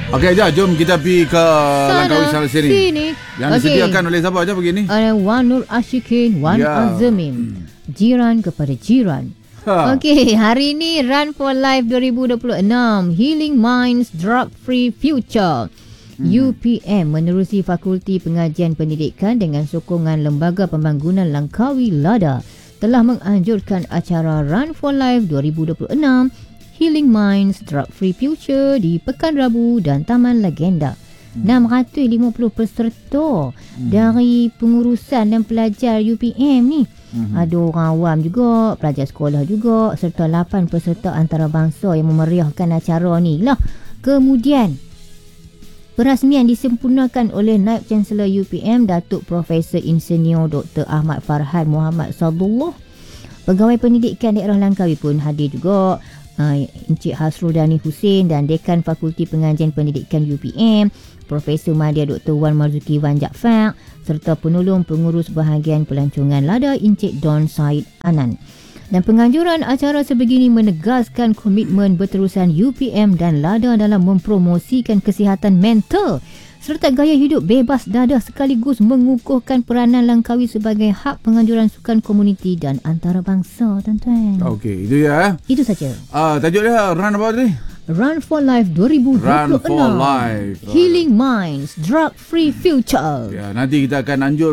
Okey, jom kita pergi ke Langkawi sana sini. Yang disediakan oleh siapa aja begini? Wan Nur Ashikin, Wan Azamin. Jiran kepada jiran. Okey, hari ini Run for Life 2026, Healing Minds, Drug Free Future. UPM menerusi Fakulti Pengajian Pendidikan dengan sokongan Lembaga Pembangunan Langkawi LADA telah menganjurkan acara Run for Life 2026, Healing Minds, Drug Free Future di Pekan Rabu dan Taman Legenda. 650 peserta dari pengurusan dan pelajar UPM ni. Ada orang awam juga, pelajar sekolah juga, serta 8 peserta antarabangsa yang memeriahkan acara ni lah. Kemudian perasmian disempurnakan oleh Naib Chancellor UPM Datuk Profesor Insinyur Dr. Ahmad Farhan Muhammad Sadullah. Pegawai Pendidikan Daerah Langkawi pun hadir juga. Encik Hasrudani Hussein dan Dekan Fakulti Pengajian Pendidikan UPM, Profesor Madya Dr. Wan Marzuki Wan Jaafar, serta penolong pengurus bahagian pelancongan LADA Encik Don Said Anan. Dan penganjuran acara sebegini menegaskan komitmen berterusan UPM dan LADA dalam mempromosikan kesihatan mental serta gaya hidup bebas dadah sekaligus mengukuhkan peranan Langkawi sebagai hub penganjuran sukan komuniti dan antarabangsa, tuan-tuan. Okey, itu ya. Itu saja. Tajuk dia Run apa tadi? Run for Life 2026. Run for Life. Healing Minds, Drug Free Future. Ya, nanti kita akan anjur